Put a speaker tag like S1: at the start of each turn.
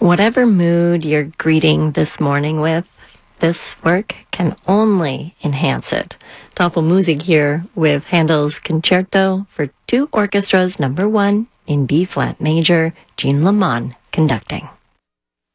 S1: Whatever mood you're greeting this morning with, this work can only enhance it. Tafelmusik here with Handel's Concerto for Two Orchestras, number 1 in B-flat major, Jean Lamont conducting.